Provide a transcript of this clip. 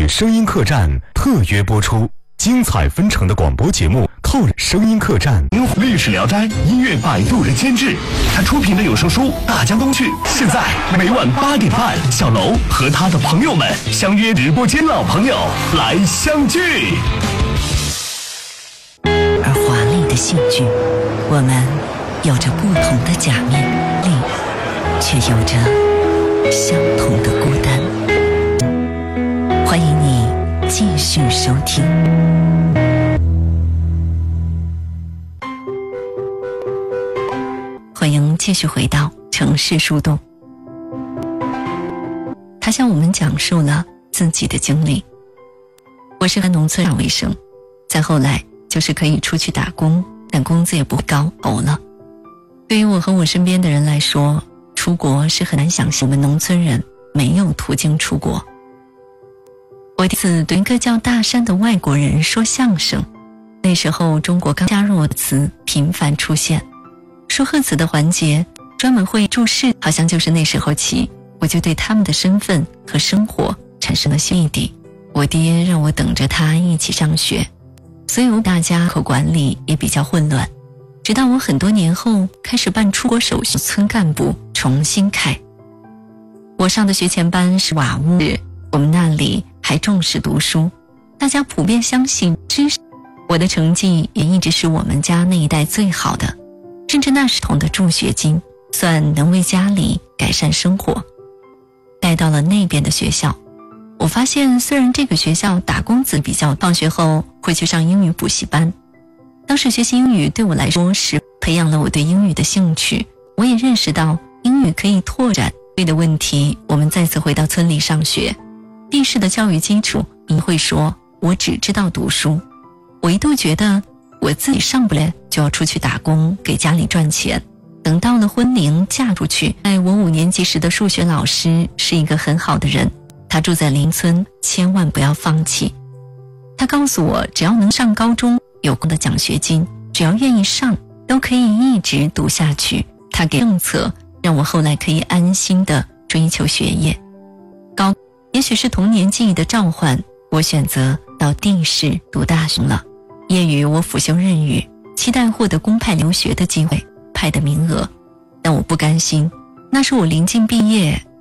与声音客栈特约播出，精彩纷呈的广播节目靠声音客栈。 历史聊斋音乐摆渡人监制，他出品的有声书《大江东去》，现在每晚8点半，小楼和他的朋友们相约直播间，老朋友来相聚。 而华丽的戏剧，我们有着不同的假面力，却有着相同的孤单。欢迎你继续收听。欢迎继续回到城市树洞。他向我们讲述了自己的经历。我是在农村为生，再后来就是可以出去打工，但工资也不高了。对于我和我身边的人来说，出国是很难想象，我们农村人没有途径出国。我第一次对一个叫大山的外国人说相声，那时候中国刚加入的词频繁出现，说贺词的环节专门会注释，好像就是那时候起，我就对他们的身份和生活产生了心底。我爹让我等着他一起上学，所以大家口管理也比较混乱，直到我很多年后开始办出国手续，村干部重新开。我上的学前班是瓦屋，我们那里还重视读书，大家普遍相信知识。我的成绩也一直是我们家那一代最好的，甚至那时同的助学金算能为家里改善生活。带到了那边的学校，我发现虽然这个学校打工子比较，放学后会去上英语补习班。当时学习英语对我来说是培养了我对英语的兴趣，我也认识到英语可以拓展。对的问题，我们再次回到村里上学。地市的教育基础，你会说我只知道读书。我一度觉得我自己上不了，就要出去打工给家里赚钱。等到了婚龄嫁出去，我5年级时的数学老师是一个很好的人，他住在邻村，千万不要放弃。他告诉我，只要能上高中，有的奖学金，只要愿意上，都可以一直读下去。他给政策让我后来可以安心地追求学业。也许是同年纪的召唤，我选择到地市读大学了。业余我辅修日语，期待获得公派留学的机会，派的名额。但我不甘心，那是我临近毕业，